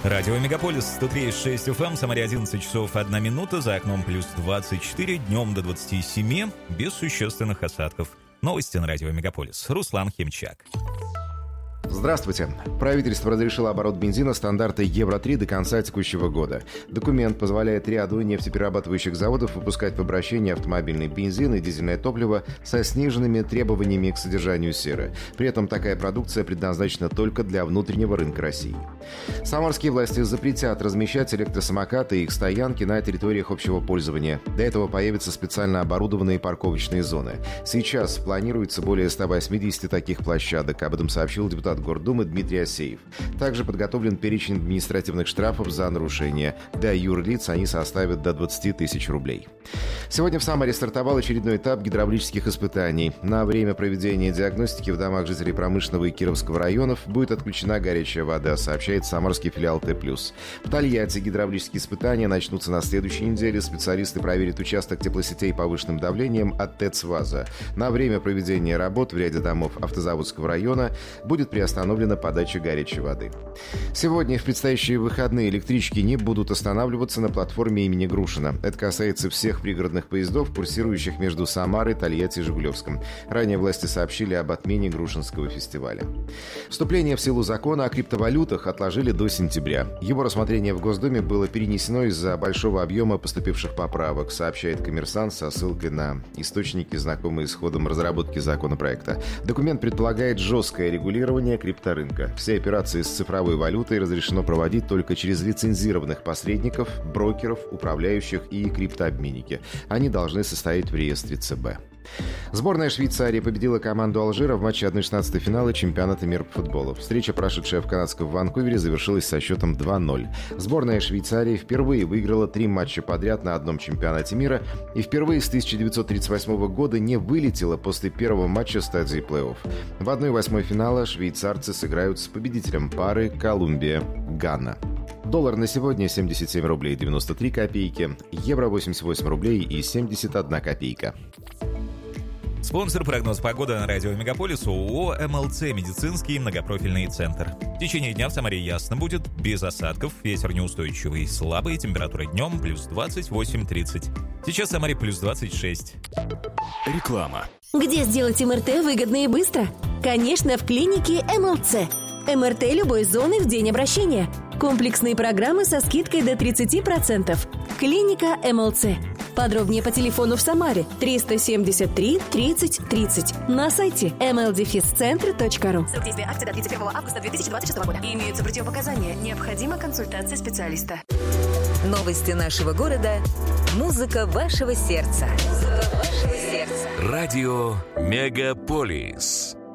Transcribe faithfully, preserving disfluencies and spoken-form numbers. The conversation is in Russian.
Радио Мегаполис сто три и шесть эф эм, Самаре одиннадцать часов одна минута, за окном плюс двадцать четыре, днем до двадцати семи, без существенных осадков. Новости на Радио Мегаполис. Руслан Химчак. Здравствуйте. Правительство разрешило оборот бензина стандарта евро три до конца текущего года. Документ позволяет ряду нефтеперерабатывающих заводов выпускать в обращение автомобильный бензин и дизельное топливо со сниженными требованиями к содержанию серы. При этом такая продукция предназначена только для внутреннего рынка России. Самарские власти запретят размещать электросамокаты и их стоянки на территориях общего пользования. Для этого появятся специально оборудованные парковочные зоны. Сейчас планируется более ста восьмидесяти таких площадок. Об этом сообщил депутат Гордумы Дмитрий Асеев. Также подготовлен перечень административных штрафов за нарушения. Для юрлиц они составят до двадцати тысяч рублей. Сегодня в Самаре стартовал очередной этап гидравлических испытаний. На время проведения диагностики в домах жителей Промышленного и Кировского районов будет отключена горячая вода, сообщает самарский филиал Т+. В Тольятти гидравлические испытания начнутся на следующей неделе. Специалисты проверят участок теплосетей повышенным давлением от ТЭЦ «Ваза». На время проведения работ в ряде домов Автозаводского района будет приостановлена подача горячей воды. Сегодня в предстоящие выходные электрички не будут останавливаться на платформе имени Грушина. Это касается всех пригородных поездов, курсирующих между Самарой, Тольятти и Жигулевском. Ранее власти сообщили об отмене Грушинского фестиваля. Вступление в силу закона о криптовалютах отложили до сентября. Его рассмотрение в Госдуме было перенесено из-за большого объема поступивших поправок, сообщает «Коммерсант» со ссылкой на источники, знакомые с ходом разработки законопроекта. Документ предполагает жесткое регулирование крипторынка. Все операции с цифровой валютой разрешено проводить только через лицензированных посредников, брокеров, управляющих и криптообменники. Они должны состоять в реестре ЦБ. Сборная Швейцарии победила команду Алжира в матче одна шестнадцатого финала чемпионата мира по футболу. Встреча, прошедшая в канадском Ванкувере, завершилась со счетом два ноль. Сборная Швейцарии впервые выиграла три матча подряд на одном чемпионате мира и впервые с тысяча девятьсот тридцать восьмого года не вылетела после первого матча стадии плей-офф. В одной восьмой финала швейцарцы сыграют с победителем пары Колумбия-Гана. Доллар на сегодня семьдесят семь рублей девяносто три копейки, евро восемьдесят восемь рублей и семьдесят одна копейка. Спонсор прогноз погоды на Радио Мегаполис ООО эм эл цэ «Медицинский многопрофильный центр». В течение дня в Самаре ясно будет, без осадков, ветер неустойчивый, слабый, температура днем плюс двадцать восемь тридцать. Сейчас в Самаре плюс двадцать шесть. Реклама. Где сделать эм эр тэ выгодно и быстро? Конечно, в клинике эм эл цэ. эм эр тэ любой зоны в день обращения. Комплексные программы со скидкой до тридцати процентов. Клиника эм эл цэ. Подробнее по телефону в Самаре триста семьдесят три тридцать тридцать. На сайте эм эл дефис центр точка ру. Срок действия акции до тридцать первого августа две тысячи двадцать шестого года. Имеются противопоказания. Необходима консультация специалиста. Новости нашего города. Музыка вашего сердца. Музыка вашего сердца. Радио Мегаполис.